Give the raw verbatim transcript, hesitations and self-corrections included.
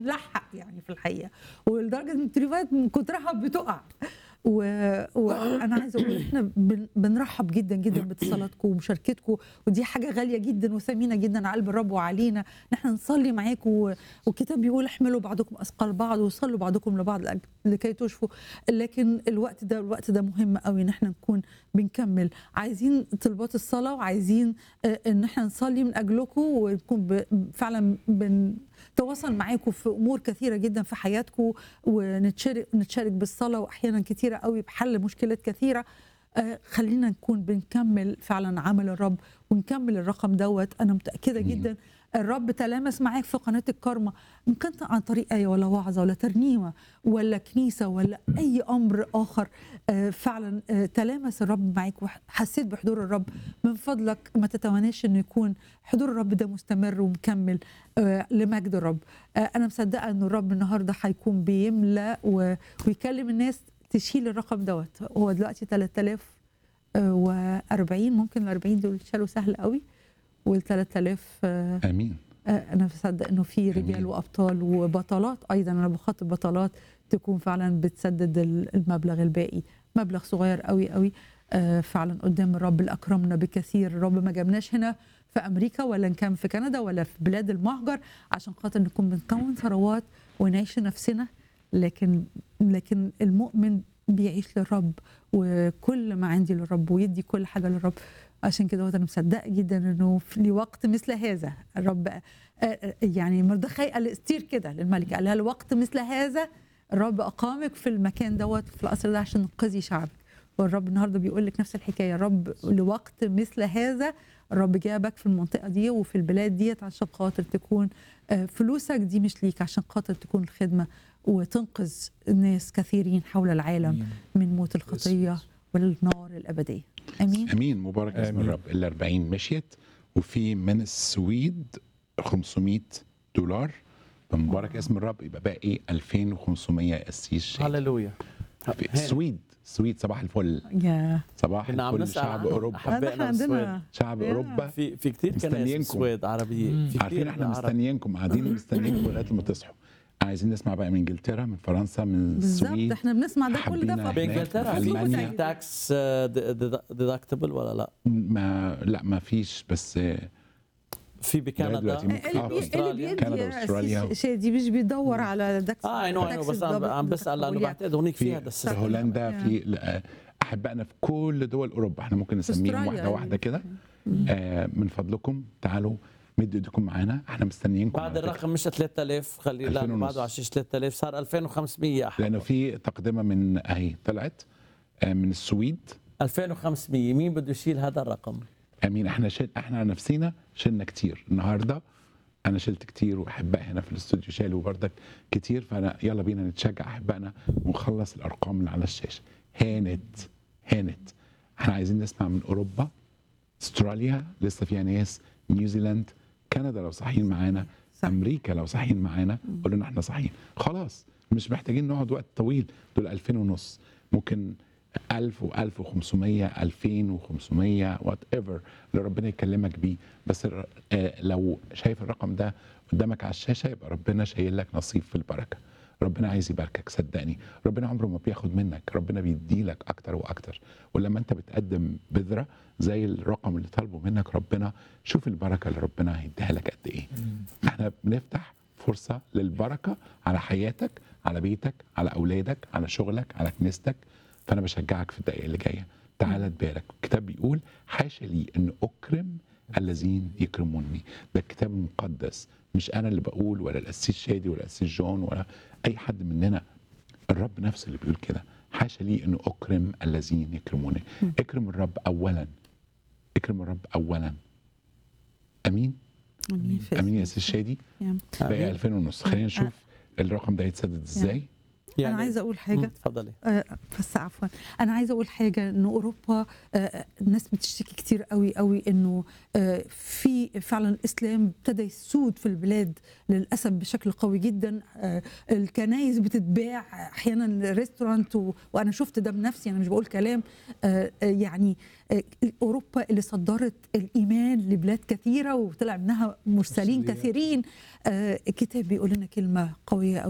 لحق يعني في الحقيقه، ولدرجه ان التليفونات من كترها بتقع. و... وانا عايزه اقول احنا بن... بنرحب جدا جدا باتصالاتكم ومشاركتكم، ودي حاجه غاليه جدا وثمينه جدا على قلب الرب وعلينا ان احنا نصلي معاكم. و... والكتاب بيقول احملوا بعضكم اثقال بعض وصلوا بعضكم لبعض لكي تشفوا. لكن الوقت ده الوقت ده مهم قوي ان احنا نكون بنكمل. عايزين طلبات الصلاه، وعايزين ان احنا نصلي من اجلكم، ونكون ب... فعلا بن تواصل معاكم في امور كثيره جدا في حياتكم، ونتشارك نتشارك بالصلاه، واحيانا كثيره قوي بحل مشكلات كثيره. آه خلينا نكون بنكمل فعلا عمل الرب ونكمل الرقم دوت. انا متاكده جدا الرب تلامس معاك في قناه الكارما، ان كانت عن طريق ايه ولا وعظه ولا ترنيمه ولا كنيسه ولا اي امر اخر. آه فعلا آه تلامس الرب معاك وحسيت بحضور الرب. من فضلك ما تتواناش انه يكون حضور الرب ده مستمر ومكمل آه لمجد الرب. آه انا مصدقه ان الرب النهارده هيكون بيملى ويكلم الناس تشيل الرقم دوت. هو دلوقتي ثلاثة آلاف وأربعين، ممكن ال أربعين دول يتشالوا سهل قوي، وال ثلاثة آلاف آه امين. آه انا مصدق انه في رجال أمين. وابطال وبطلات ايضا. انا بخاطب بطلات تكون فعلا بتسدد المبلغ الباقي، مبلغ صغير قوي قوي آه فعلا قدام الرب اللي اكرمنا بكثير. الرب ما جابناش هنا في امريكا ولا ان كان في كندا ولا في بلاد المهجر عشان خاطر نكون بنكون ثروات ونعيش نفسنا، لكن لكن المؤمن بيعيش للرب، وكل ما عندي للرب ويدي كل حاجه للرب. عشان كده انا مصدقه جدا انه في لوقت مثل هذا الرب يعني مردخي قال استير كده للملكه، قال لها لوقت مثل هذا الرب اقامك في المكان دوت في القصر ده عشان تنقذي شعبك. والرب النهارده بيقول لك نفس الحكايه. الرب لوقت مثل هذا الرب جابك في المنطقه دي وفي البلاد ديت عشان خاطر تكون فلوسك دي مش ليك، عشان خاطر تكون الخدمه وتنقذ ناس كثيرين حول العالم من موت الخطيه والنار الابديه. امين امين. مبارك اسم الرب. ال أربعين مشيت، وفي من السويد خمسمية دولار. فمبارك اسم الرب. يبقى باقي ألفين وخمسمية قسيس شيء. هللويا. السويد السويد صباح الفل. يا صباح كنا عم الفل. نسأل شعب عنهم. اوروبا حبينا السويد. شعب يا. اوروبا في في كثير كنائس مستنيينكم. السويد عربيه. في عارفين كثير احنا عرب. مستنيينكم، قاعدين مستنيينكم لغايه ما تصحوا. عايزين نسمع بقى من انجلترا، من فرنسا، من بالظبط. السويد. احنا بنسمع ده كل ده حبينا في بانجلترا في ألمانيا. في تاكس ديدكتبل ولا لا؟ ما لا ما فيش، بس في بكندا دلوقتي ممكن. في استراليا. كندا وأستراليا. شادي مش بيدور على دكس. اه اي نو اي نو بس عم عم بسال لانه بعتقد هونيك في هذا في السيستم. هولندا، في احبائنا في كل دول اوروبا. احنا ممكن نسميهم واحده واحده كده. آه من فضلكم تعالوا مدوا ايديكم معانا، احنا مستنيينكم. بعد الرقم مش ثلاثة آلاف، خلي لا بعده على شيء ثلاثة آلاف، صار ألفين وخمسمية احد. لانه في تقدمه من اهي طلعت آه من السويد ألفين وخمسمية. مين بده يشيل هذا الرقم؟ امين. احنا شل... احنا نفسينا شلنا كتير النهارده. انا شلت كتير، واحباء هنا في الاستوديو شالوا بردك كتير. فانا يلا بينا نتشجع احبائنا ونخلص الارقام اللي على الشاشه. هانت هانت. احنا عايزين نسمع من اوروبا، استراليا لسه فيها ناس، نيوزيلاند، كندا لو صاحيين معانا، امريكا لو صاحيين معانا قولوا لنا احنا صاحيين. خلاص مش محتاجين نقعد وقت طويل. دول ألفين ونص، ممكن ألف وألف وخمسمية ألفين وخمسمية وات ايفر اللي ربنا يكلمك بيه. بس لو شايف الرقم ده قدامك على الشاشه يبقى ربنا شايل لك نصيب في البركه. ربنا عايز يباركك، صدقني. ربنا عمره ما بياخد منك، ربنا بيدي لك اكتر واكتر. ولما انت بتقدم بذره زي الرقم اللي طالبه منك ربنا، شوف البركه اللي ربنا هيديها لك قد ايه. احنا بنفتح فرصه للبركه على حياتك، على بيتك، على اولادك، على شغلك، على كنيستك. فانا بشجعك في الدقائق اللي جايه تعالى تبارك. الكتاب بيقول حاشا لي ان اكرم الذين يكرموني. ده الكتاب المقدس، مش انا اللي بقول ولا القسيس شادي ولا القسيس جون ولا اي حد مننا. الرب نفسه اللي بيقول كده. حاشا لي ان اكرم الذين يكرموني. اكرم الرب اولا. اكرم الرب اولا. امين. امين امين يا قسيس شادي. باقي ألفين ونص. خلينا نشوف الرقم ده يتسدد ازاي. انا عايزه اقول حاجه. اتفضلي. آه بس عفوا، انا عايزه اقول حاجه، ان اوروبا آه الناس بتشتكي كتير قوي قوي انه آه في فعلا الاسلام ابتدى يسود في البلاد للاسف بشكل قوي جدا. آه الكنايس بتتباع احيانا ريستورانت، وانا شفت ده بنفسي، انا مش بقول كلام. آه يعني آه اوروبا اللي صدرت الايمان لبلاد كثيره وطلع منها مرسلين كثيرين. آه الكتاب بيقول لنا كلمه قويه قوي